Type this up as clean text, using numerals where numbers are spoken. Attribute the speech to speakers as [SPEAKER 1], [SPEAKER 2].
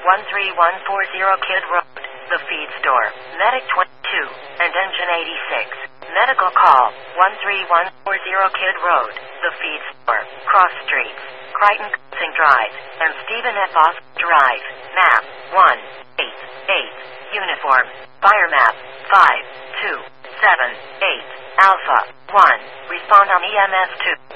[SPEAKER 1] 13140 Kid Road, The Feed Store, Medic 22, and Engine 86. Medical call, 13140 Kid Road, The Feed Store, Cross Streets, Crichton Crossing Drive, and Stephen F. Foss Drive. Map 188. Uniform. Fire map 5278. Alpha 1. Respond on EMS 2.